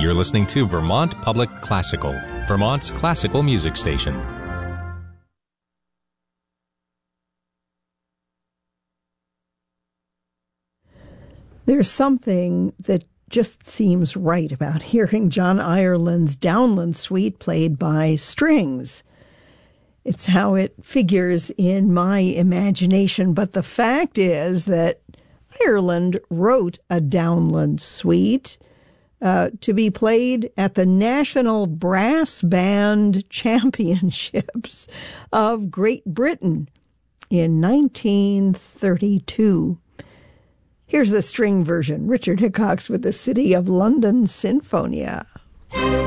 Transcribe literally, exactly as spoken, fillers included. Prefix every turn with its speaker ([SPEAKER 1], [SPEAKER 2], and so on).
[SPEAKER 1] You're listening to Vermont Public Classical, Vermont's classical music station.
[SPEAKER 2] There's something that just seems right about hearing John Ireland's Downland Suite played by strings. It's how it figures in my imagination, but the fact is that Ireland wrote a Downland Suite uh, to be played at the National Brass Band Championships of Great Britain in nineteen thirty-two. Here's the string version, Richard Hickox with the City of London Sinfonia.